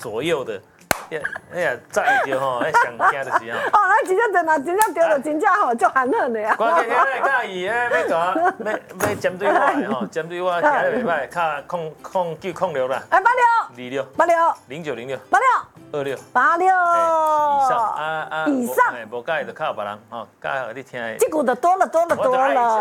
左右的，哎呀，再就吼，哎上惊就是吼。 哦，咱真正对啦，真正对了，真正吼就寒冷的呀。 关键迄个介意要针对我的吼，针对我行得袂歹，卡控6啦。 哎，86、 26、 86、 09、06、 86、 26、 86 以上以上， 以上无介就靠别人吼，介你听的。 这股的多了。